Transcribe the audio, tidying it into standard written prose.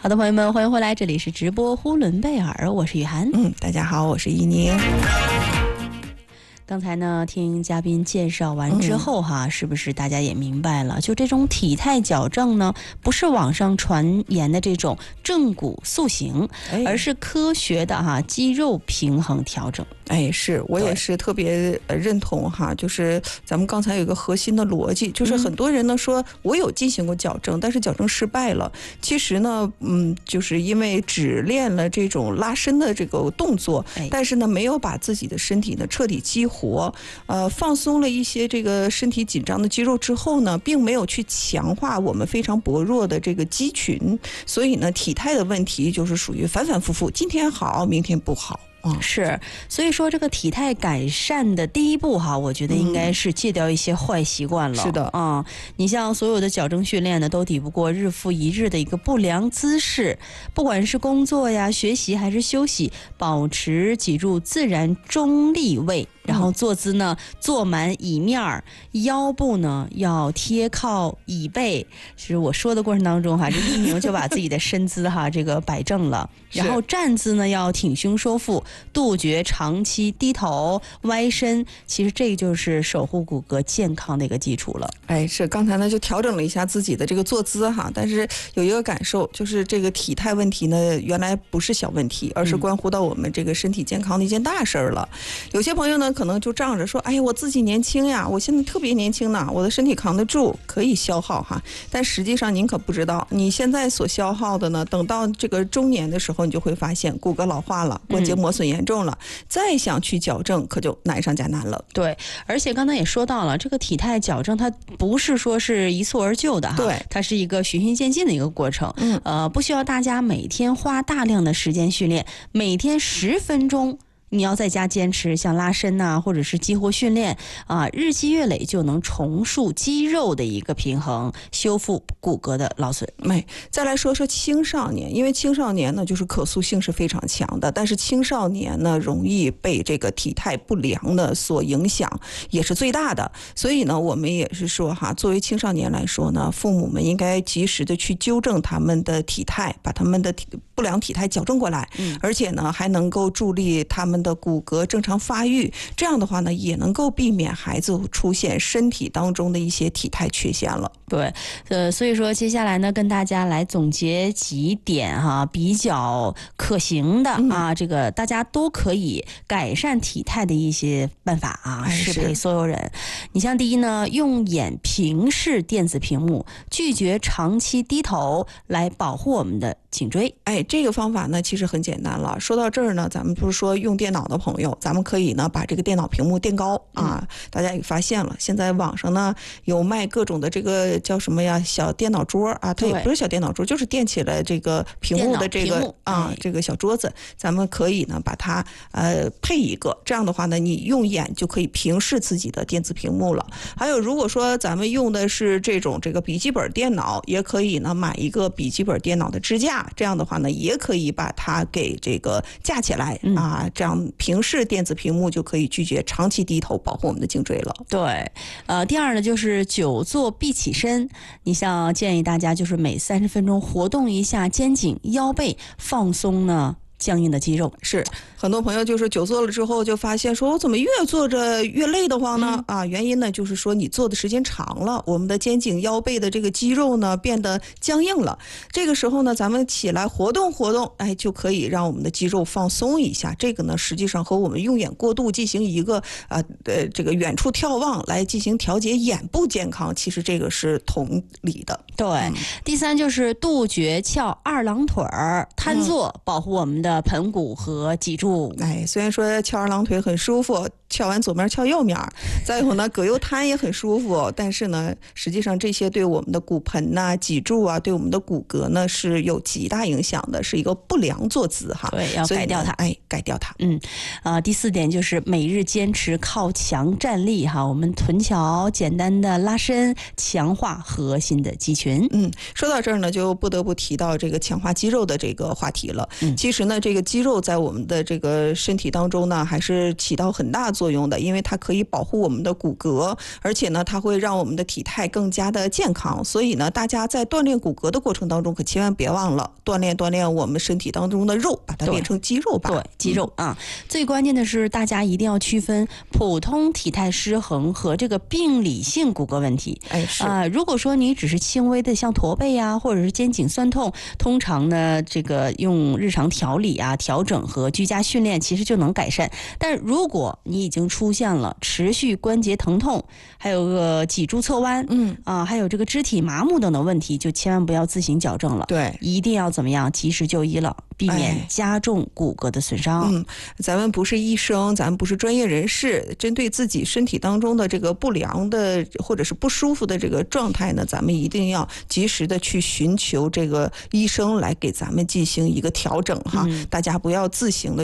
好的，朋友们，欢迎回来，这里是直播呼伦贝尔，我是雨涵。 大家好，我是依宁。 刚才呢，听嘉宾介绍完之后哈，是不是大家也明白了？就这种体态矫正呢，不是网上传言的这种正骨塑形，而是科学的肌肉平衡调整。 是我也是特别认同哈，就是咱们刚才有一个核心的逻辑，就是很多人呢说我有进行过矫正，但是矫正失败了。其实呢，就是因为只练了这种拉伸的这个动作，但是呢没有把自己的身体呢彻底激活，放松了一些这个身体紧张的肌肉之后呢，并没有去强化我们非常薄弱的这个肌群，所以呢体态的问题就是属于反反复复，今天好，明天不好。 是，所以说这个体态改善的第一步哈，我觉得应该是戒掉一些坏习惯了。 是的， 你像所有的矫正训练呢，都抵不过日复一日的一个不良姿势，不管是工作呀、学习还是休息，保持脊柱自然中立位。然后坐姿呢，坐满椅面，腰部呢要贴靠椅背。其实我说的过程当中哈，这一鸣就把自己的身姿这个摆正了。然后站姿呢要挺胸收腹，杜绝长期低头歪身。其实这就是守护骨骼健康的一个基础了。 是刚才呢就调整了一下自己的这个坐姿哈，但是有一个感受，就是这个体态问题呢，原来不是小问题，而是关乎到我们这个身体健康的一件大事了。有些朋友呢可能就仗着说，我自己年轻呀，我现在特别年轻呢，我的身体扛得住，可以消耗哈。但实际上您可不知道，你现在所消耗的呢，等到这个中年的时候，你就会发现骨骼老化了，关节磨损严重了，再想去矫正可就难上加难了。 对，而且刚才也说到了，这个体态矫正它不是说是一蹴而就的哈， 对， 它是一个循序渐进的一个过程。不需要大家每天花大量的时间训练，每天10分钟。你要在家坚持像拉伸或者是激活训练日积月累就能重塑肌肉的一个平衡，修复骨骼的劳损。 再来说说青少年，因为青少年呢就是可塑性是非常强的，但是青少年呢容易被这个体态不良的所影响，也是最大的。所以呢我们也是说作为青少年来说呢，父母们应该及时的去纠正他们的体态，把他们的不良体态矫正过来，而且呢还能够助力他们的骨骼正常发育，这样的话呢也能够避免孩子出现身体当中的一些体态缺陷了。 对，所以说接下来呢跟大家来总结几点比较可行的这个大家都可以改善体态的一些办法适配所有人。你像第一呢，用眼平视电子屏幕，拒绝长期低头，来保护我们的颈椎。 这个方法呢其实很简单了。说到这儿呢，咱们不是说用电脑的朋友，咱们可以呢把这个电脑屏幕垫高大家也发现了，现在网上呢有卖各种的这个叫什么呀，小电脑桌它也不是小电脑桌，就是垫起来这个屏幕的这个这个小桌子，咱们可以呢把它配一个，这样的话呢你用眼就可以平视自己的电子屏幕了。还有如果说咱们用的是这个笔记本电脑，也可以呢买一个笔记本电脑的支架，这样的话呢也可以把它给这个架起来这样平视电子屏幕就可以拒绝长期低头，保护我们的颈椎了。 对，第二呢就是久坐必起身。你像建议大家就是每30分钟活动一下肩颈腰背，放松呢僵硬的肌肉。 是很多朋友就是久坐了之后就发现说，我怎么越坐着越累得慌呢？原因呢就是说你坐的时间长了，我们的肩颈腰背的这个肌肉呢变得僵硬了。这个时候呢咱们起来活动活动，就可以让我们的肌肉放松一下。这个呢实际上和我们用眼过度进行一个这个远处眺望来进行调节眼部健康，其实这个是同理的。 对，第三就是杜绝翘二郎腿瘫坐，保护我们的盆骨和脊柱。 虽然说翘二郎腿很舒服，翘完左面翘右面，再有呢葛优瘫也很舒服，但是呢实际上这些对我们的骨盆脊柱对我们的骨骼呢是有极大影响的，是一个不良坐姿对，要改掉它。 改掉它。 第4点就是每日坚持靠墙站立我们臀桥简单的拉伸，强化核心的肌群。 说到这儿呢就不得不提到这个强化肌肉的这个话题了。其实呢这个肌肉在我们的这个身体当中呢，还是起到很大作用的，因为它可以保护我们的骨骼，而且呢，它会让我们的体态更加的健康。所以呢，大家在锻炼骨骼的过程当中，可千万别忘了锻炼我们身体当中的肉，把它变成肌肉吧。 对，肌肉啊。最关键的是，大家一定要区分普通体态失衡和这个病理性骨骼问题。 是如果说你只是轻微的像驼背啊，或者是肩颈酸痛，通常呢，这个用日常调理啊、调整和居家训练其实就能改善。但如果你已经出现了持续关节疼痛，还有个脊柱侧弯，还有这个肢体麻木等等问题，就千万不要自行矫正了。 对， 一定要怎么样，及时就医了，避免加重骨骼的损伤。 咱们不是医生，咱们不是专业人士，针对自己身体当中的这个不良的或者是不舒服的这个状态呢，咱们一定要及时的去寻求这个医生来给咱们进行一个调整哈。大家不要自行的